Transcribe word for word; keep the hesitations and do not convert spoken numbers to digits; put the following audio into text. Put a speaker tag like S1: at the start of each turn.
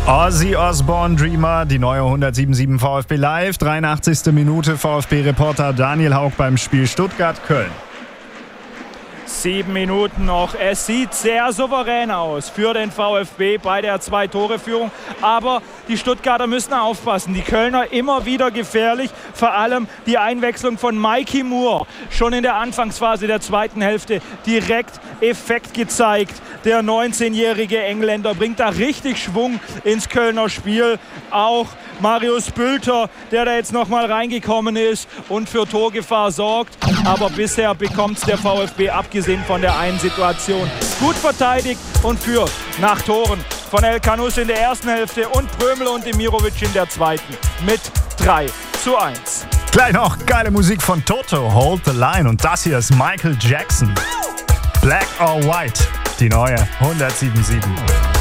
S1: Ozzy Osbourne, Dreamer, die neue hundertsieben Komma sieben VfB Live, dreiundachtzigste Minute, VfB-Reporter Daniel Haug beim Spiel Stuttgart-Köln.
S2: Sieben Minuten noch. Es sieht sehr souverän aus für den VfB bei der Zwei-Tore-Führung. Aber die Stuttgarter müssen aufpassen. Die Kölner immer wieder gefährlich. Vor allem die Einwechslung von Mikey Moore. Schon in der Anfangsphase der zweiten Hälfte direkt Effekt gezeigt. Der neunzehnjährige Engländer bringt da richtig Schwung ins Kölner Spiel. Auch Marius Bülter, der da jetzt nochmal reingekommen ist und für Torgefahr sorgt. Aber bisher bekommt der VfB, abgesehen von der einen Situation, gut verteidigt und führt nach Toren von El Kanous in der ersten Hälfte und Prömel und Demirovic in der zweiten mit drei zu eins.
S1: Gleich noch geile Musik von Toto, Hold the Line. Und das hier ist Michael Jackson. Black or White, die neue hundertsieben Komma sieben.